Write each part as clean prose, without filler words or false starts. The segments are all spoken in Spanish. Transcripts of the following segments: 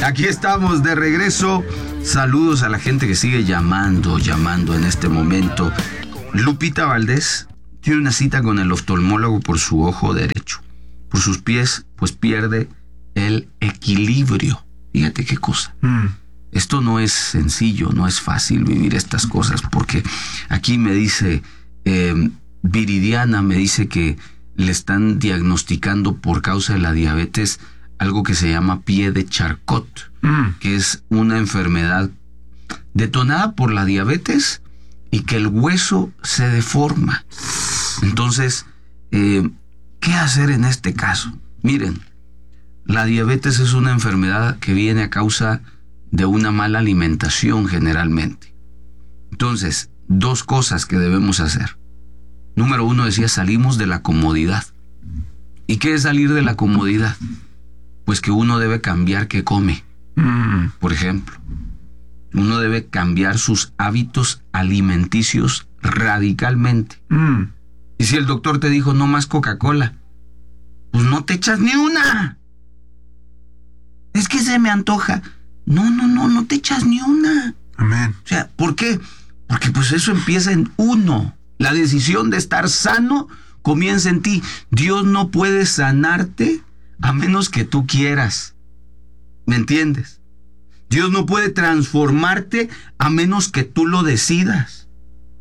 Aquí estamos de regreso. Saludos a la gente que sigue llamando en este momento. Lupita Valdés tiene una cita con el oftalmólogo por su ojo derecho. Por sus pies, pues pierde el equilibrio. Fíjate qué cosa. Esto no es sencillo, no es fácil vivir estas cosas, porque aquí me dice Viridiana, me dice que le están diagnosticando por causa de la diabetes algo que se llama pie de Charcot, que es una enfermedad detonada por la diabetes y que el hueso se deforma. Entonces, ¿qué hacer en este caso? Miren, la diabetes es una enfermedad que viene a causa de una mala alimentación generalmente. Entonces, dos cosas que debemos hacer. Número uno, decía, salimos de la comodidad. ¿Y qué es salir de la comodidad? Pues que uno debe cambiar qué come. Por ejemplo, uno debe cambiar sus hábitos alimenticios radicalmente. Y si el doctor te dijo no más Coca-Cola, pues no te echas ni una. Es que se me antoja. No te echas ni una. Amén. O sea, ¿por qué? Porque pues eso empieza en uno. La decisión de estar sano comienza en ti. Dios no puede sanarte a menos que tú quieras. ¿Me entiendes? Dios no puede transformarte a menos que tú lo decidas.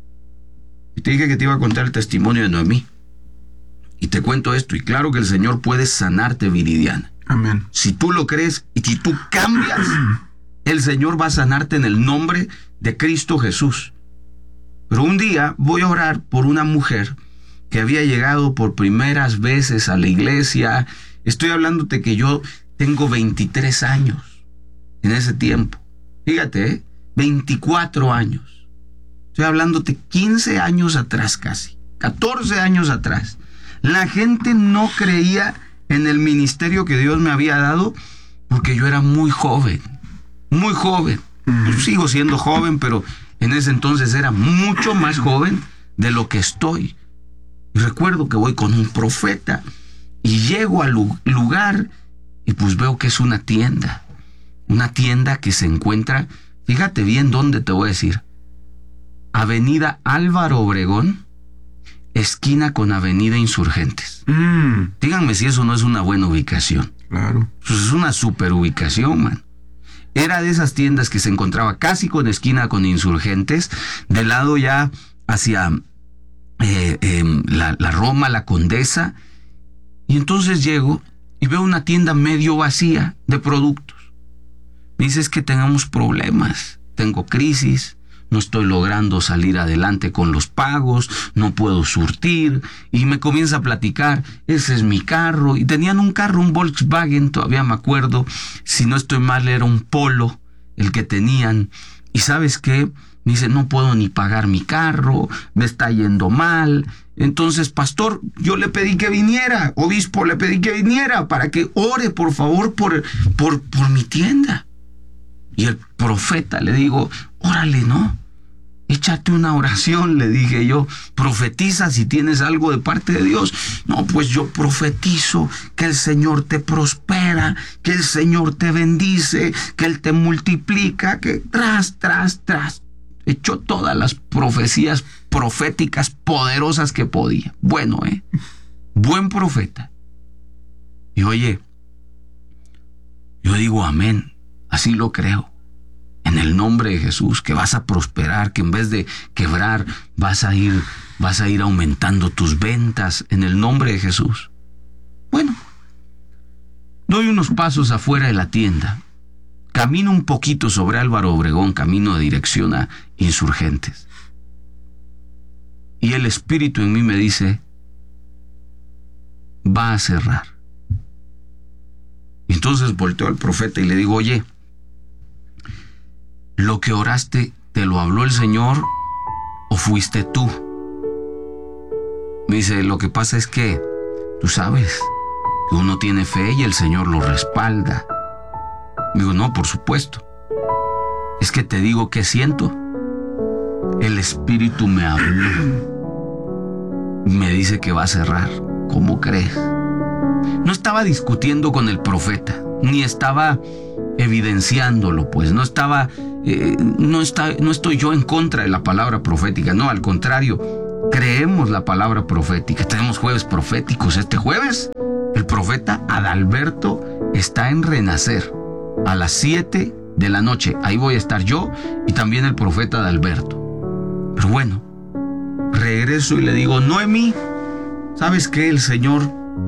Y te dije que te iba a contar el testimonio de Noemí. Y te cuento esto. Y claro que el Señor puede sanarte, Viridiana. Amén. Si tú lo crees y si tú cambias, el Señor va a sanarte en el nombre de Cristo Jesús. Pero un día voy a orar por una mujer que había llegado por primeras veces a la iglesia. Estoy hablándote que yo tengo 23 años en ese tiempo. Fíjate, 24 años. Estoy hablándote 15 años atrás casi, 14 años atrás. La gente no creía en el ministerio que Dios me había dado porque yo era muy joven, muy joven. Yo sigo siendo joven, pero en ese entonces era mucho más joven de lo que estoy. Y recuerdo que voy con un profeta y llego al lugar y pues veo que es una tienda que se encuentra, fíjate bien dónde te voy a decir, Avenida Álvaro Obregón, esquina con Avenida Insurgentes. Díganme si eso no es una buena ubicación. Claro. Pues es una super ubicación, man. Era de esas tiendas que se encontraba casi con esquina con Insurgentes, del lado ya hacia la Roma, la Condesa. Y entonces llego y veo una tienda medio vacía de productos. Me dice, es que tenemos problemas, tengo crisis, no estoy logrando salir adelante con los pagos, no puedo surtir. Y me comienza a platicar, ese es mi carro. Y tenían un carro, un Volkswagen, todavía me acuerdo. Si no estoy mal, era un Polo el que tenían. Y ¿sabes qué? Me dice, no puedo ni pagar mi carro, me está yendo mal. Entonces, pastor, yo le pedí que viniera, obispo, le pedí que viniera para que ore, por favor, por mi tienda. Y el profeta le digo, órale, ¿no? Échate una oración, le dije yo, profetiza si tienes algo de parte de Dios. No, pues yo profetizo que el Señor te prospera, que el Señor te bendice, que Él te multiplica, que tras. Echó todas las profecías proféticas poderosas que podía. Bueno, buen profeta. Y oye, yo digo amén, así lo creo. En el nombre de Jesús, que vas a prosperar, que en vez de quebrar vas a ir aumentando tus ventas en el nombre de Jesús. Bueno, doy unos pasos afuera de la tienda, camino un poquito sobre Álvaro Obregón, camino de dirección a Insurgentes. Y el Espíritu en mí me dice, va a cerrar. Y entonces volteo al profeta y le digo, oye, ¿lo que oraste te lo habló el Señor o fuiste tú? Me dice, lo que pasa es que tú sabes que uno tiene fe y el Señor lo respalda. Digo, no, por supuesto. Es que te digo que siento. El Espíritu me habló. Me dice que va a cerrar. ¿Cómo crees? No estaba discutiendo con el profeta, ni estaba evidenciándolo, pues no estoy yo en contra de la palabra profética, no, al contrario, creemos la palabra profética. Tenemos jueves proféticos. Este jueves el profeta Adalberto está en Renacer a las 7 de la noche. Ahí voy a estar yo y también el profeta Adalberto. Pero bueno, regreso y le digo: Noemí, ¿sabes qué? El Señor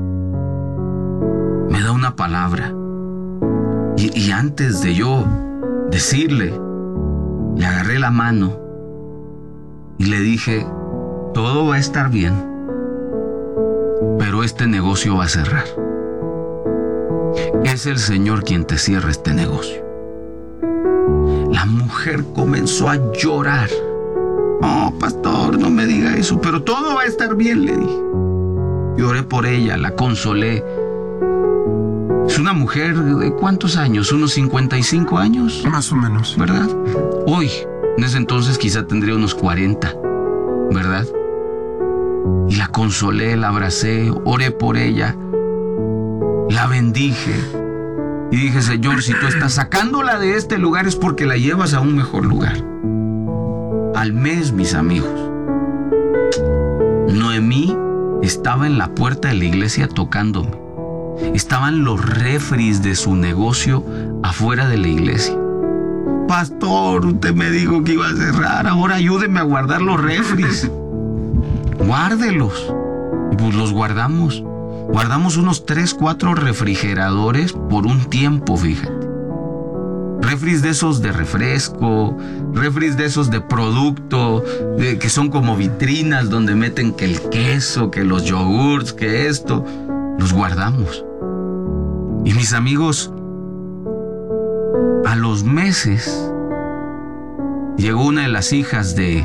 me da una palabra. Y antes de yo decirle, le agarré la mano y le dije: todo va a estar bien, pero este negocio va a cerrar. Es el Señor quien te cierra este negocio. La mujer comenzó a llorar. Oh, pastor, no me diga eso, pero todo va a estar bien, le dije. Lloré por ella, la consolé. Es una mujer de ¿cuántos años? ¿Unos 55 años? Más o menos. ¿Verdad? Hoy, en ese entonces quizá tendría unos 40, ¿verdad? Y la consolé, la abracé, oré por ella, la bendije. Y dije: Señor, si tú estás sacándola de este lugar es porque la llevas a un mejor lugar. Al mes, mis amigos, Noemí estaba en la puerta de la iglesia tocándome. Estaban los refris de su negocio afuera de la iglesia. Pastor, usted me dijo que iba a cerrar, ahora ayúdeme a guardar los refris. Guárdelos. Y pues los guardamos. Guardamos unos 3, 4 refrigeradores por un tiempo, fíjate. Refris de esos de refresco, refris de esos de producto, que son como vitrinas donde meten que el queso, que los yogurts, que esto. Los guardamos. Y mis amigos, a los meses llegó una de las hijas de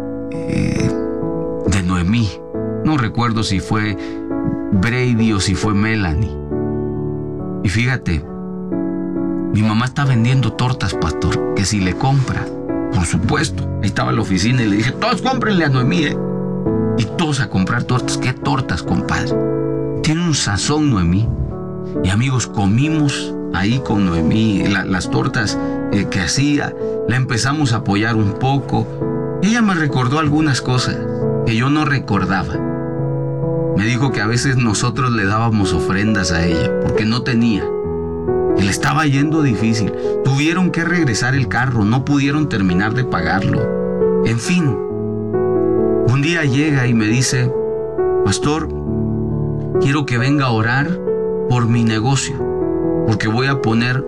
Noemí. No recuerdo si fue Brady o si fue Melanie. Y fíjate, mi mamá está vendiendo tortas, pastor, que si le compra, por supuesto. Ahí estaba la oficina y le dije: todos cómprenle a Noemí, Y todos a comprar tortas. ¿Qué tortas, compadre? Tiene un sazón, Noemí. Y amigos, comimos ahí con Noemí las tortas que hacía. La empezamos a apoyar un poco. Ella me recordó algunas cosas que yo no recordaba. Me dijo que a veces nosotros le dábamos ofrendas a ella porque no tenía. Y le estaba yendo difícil. Tuvieron que regresar el carro, no pudieron terminar de pagarlo. En fin, un día llega y me dice: pastor, quiero que venga a orar por mi negocio, porque voy a poner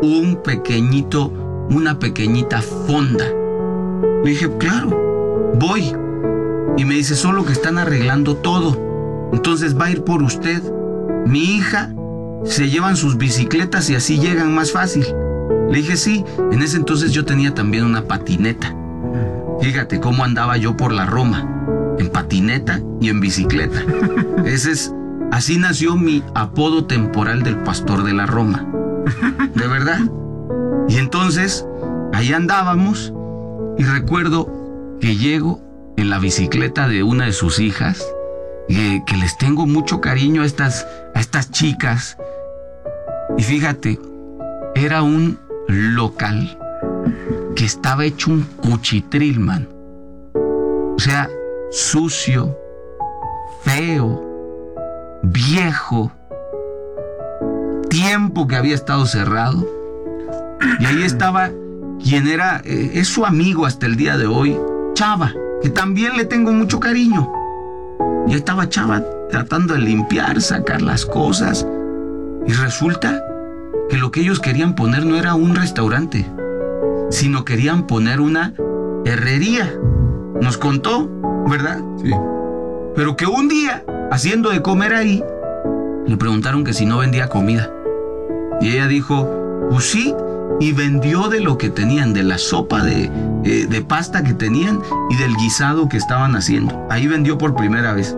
una pequeñita fonda. Le dije: claro, voy. Y me dice: solo que están arreglando todo, entonces va a ir por usted. Mi hija se llevan sus bicicletas y así llegan más fácil. Le dije: sí. En ese entonces yo tenía también una patineta. Fíjate cómo andaba yo por la Roma, en patineta y en bicicleta. Así nació mi apodo temporal del pastor de la Roma. De verdad. Y entonces, ahí andábamos, y recuerdo que llego en la bicicleta de una de sus hijas, que les tengo mucho cariño a estas chicas. Y fíjate, era un local que estaba hecho un cuchitril, man. O sea, sucio, feo, viejo, tiempo que había estado cerrado. Y ahí estaba quien es su amigo hasta el día de hoy, Chava, que también le tengo mucho cariño. Y ahí estaba Chava tratando de limpiar, sacar las cosas. Y resulta que lo que ellos querían poner no era un restaurante, sino querían poner una herrería. Nos contó, ¿verdad? Sí. Pero que un día, haciendo de comer ahí, le preguntaron que si no vendía comida. Y ella dijo: pues sí, y vendió de lo que tenían, de la sopa de pasta que tenían y del guisado que estaban haciendo. Ahí vendió por primera vez.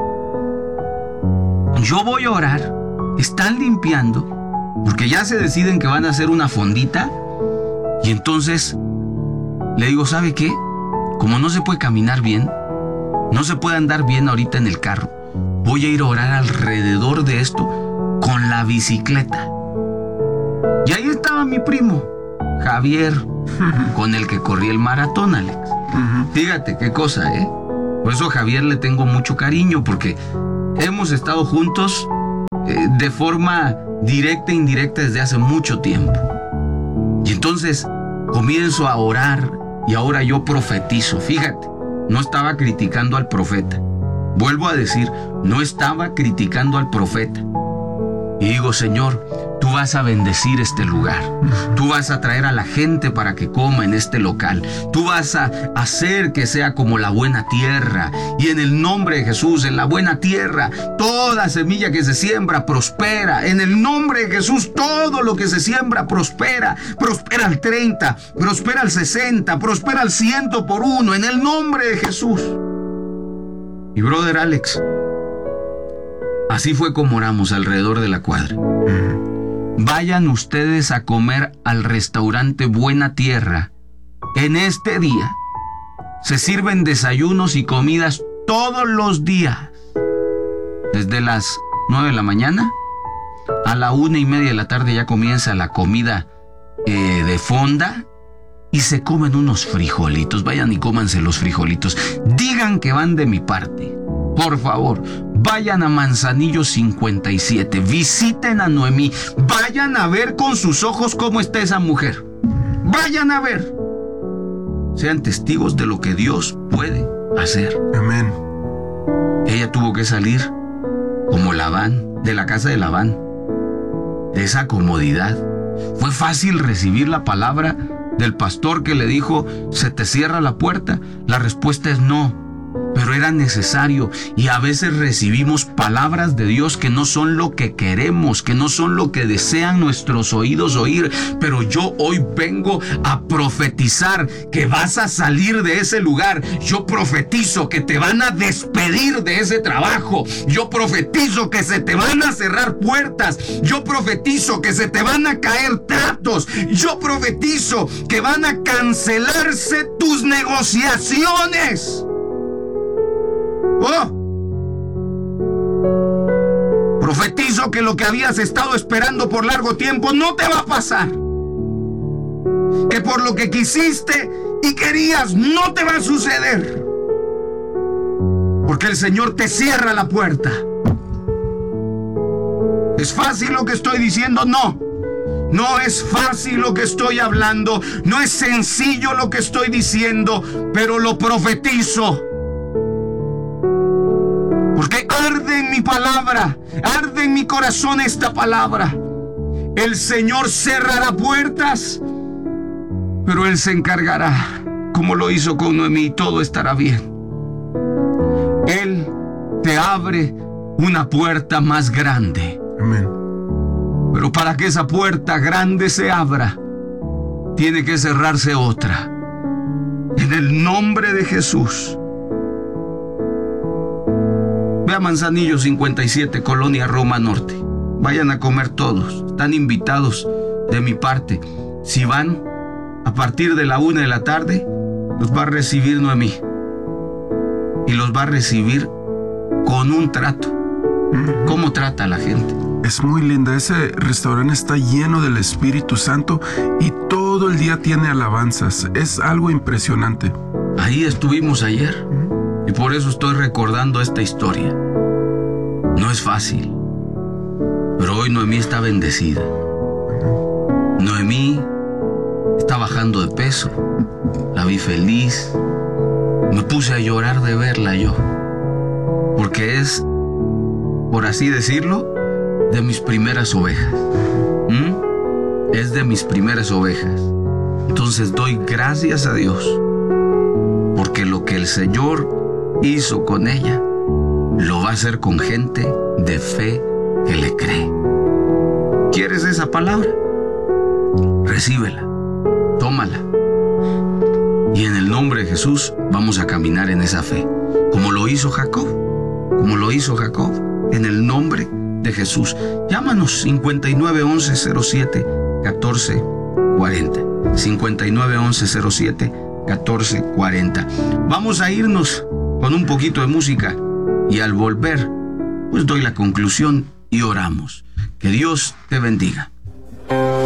Yo voy a orar, están limpiando, porque ya se deciden que van a hacer una fondita. Y entonces le digo: ¿sabe qué? Como no se puede caminar bien, no se puede andar bien ahorita en el carro, voy a ir a orar alrededor de esto con la bicicleta. Y ahí está estaba mi primo, Javier, con el que corrí el maratón, Alex. Fíjate qué cosa, ¿eh? Por eso a Javier le tengo mucho cariño, porque hemos estado juntos de forma directa e indirecta desde hace mucho tiempo. Y entonces comienzo a orar y ahora yo profetizo. Fíjate, no estaba criticando al profeta. Vuelvo a decir, no estaba criticando al profeta. Y digo, Señor, tú vas a bendecir este lugar. Tú vas a traer a la gente para que coma en este local. Tú vas a hacer que sea como la buena tierra. Y en el nombre de Jesús, en la buena tierra, toda semilla que se siembra prospera. En el nombre de Jesús, todo lo que se siembra prospera. Prospera al 30, prospera al 60, prospera al 100 por 1. En el nombre de Jesús. Y brother Alex, así fue como oramos alrededor de la cuadra. Vayan ustedes a comer al restaurante Buena Tierra. En este día se sirven desayunos y comidas todos los días. Desde las 9 de la mañana a la 1:30 de la tarde ya comienza la comida de fonda. Y se comen unos frijolitos. Vayan y cómanse los frijolitos. Digan que van de mi parte. Por favor, vayan a Manzanillo 57. Visiten a Noemí. Vayan a ver con sus ojos cómo está esa mujer. Vayan a ver. Sean testigos de lo que Dios puede hacer. Amén. Ella tuvo que salir como Labán, de la casa de Labán, de esa comodidad. Fue fácil recibir la palabra del pastor que le dijo, ¿se te cierra la puerta? La respuesta es no. Pero era necesario, y a veces recibimos palabras de Dios que no son lo que queremos, que no son lo que desean nuestros oídos oír. Pero yo hoy vengo a profetizar que vas a salir de ese lugar. Yo profetizo que te van a despedir de ese trabajo. Yo profetizo que se te van a cerrar puertas. Yo profetizo que se te van a caer tratos. Yo profetizo que van a cancelarse tus negociaciones. Profetizo que lo que habías estado esperando por largo tiempo no te va a pasar. Que por lo que quisiste y querías no te va a suceder. Porque el Señor te cierra la puerta. ¿Es fácil lo que estoy diciendo? No. No es fácil lo que estoy hablando. No es sencillo lo que estoy diciendo. Pero lo profetizo. Porque arde en mi palabra, arde en mi corazón esta palabra. El Señor cerrará puertas, pero Él se encargará, como lo hizo con Noemí, y todo estará bien. Él te abre una puerta más grande. Amén. Pero para que esa puerta grande se abra, tiene que cerrarse otra. En el nombre de Jesús. Ve a Manzanillo 57, Colonia Roma Norte. Vayan a comer todos. Están invitados de mi parte. Si van, a partir de la 1 de la tarde, los va a recibir Noemí. Y los va a recibir con un trato. ¿Cómo trata a la gente? Es muy linda. Ese restaurante está lleno del Espíritu Santo y todo el día tiene alabanzas. Es algo impresionante. Ahí estuvimos ayer. Y por eso estoy recordando esta historia. No es fácil. Pero hoy Noemí está bendecida. Noemí está bajando de peso. La vi feliz. Me puse a llorar de verla yo. Porque es, por así decirlo, de mis primeras ovejas. Es de mis primeras ovejas. Entonces doy gracias a Dios. Porque lo que el Señor hizo con ella, lo va a hacer con gente de fe que le cree. ¿Quieres esa palabra? Recíbela, tómala. Y en el nombre de Jesús vamos a caminar en esa fe, como lo hizo Jacob, en el nombre de Jesús. Llámanos 59 11 07 14 40. 59 11 07 14 40. Vamos a irnos con un poquito de música y al volver, pues doy la conclusión y oramos. Que Dios te bendiga.